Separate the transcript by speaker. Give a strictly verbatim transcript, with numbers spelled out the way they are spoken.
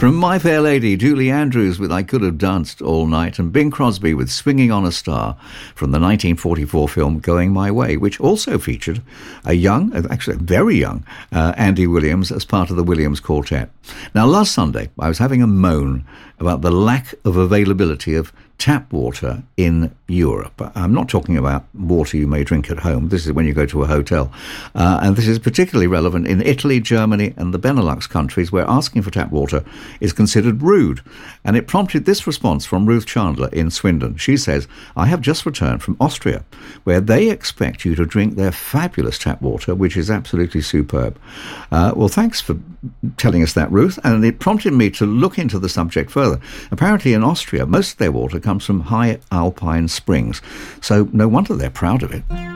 Speaker 1: From My Fair Lady, Julie Andrews with I Could Have Danced All Night, and Bing Crosby with Swinging on a Star from the nineteen forty-four film Going My Way, which also featured a young, actually very young, uh, Andy Williams as part of the Williams Quartet. Now, last Sunday, I was having a moan about the lack of availability of tap water in Europe. I'm not talking about water you may drink at home. This is when you go to a hotel. Uh, and this is particularly relevant in Italy, Germany and the Benelux countries, where asking for tap water is considered rude. And it prompted this response from Ruth Chandler in Swindon. She says, I have just returned from Austria, where they expect you to drink their fabulous tap water, which is absolutely superb. Uh, well, thanks for telling us that, Ruth. And it prompted me to look into the subject further. Apparently in Austria, most of their water comes from high alpine springs, so no wonder they're proud of it.